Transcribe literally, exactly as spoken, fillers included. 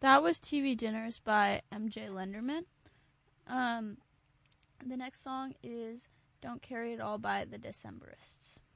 That was T V Dinners by M J Lenderman. Um, the next song is Don't Carry It All by the Decemberists.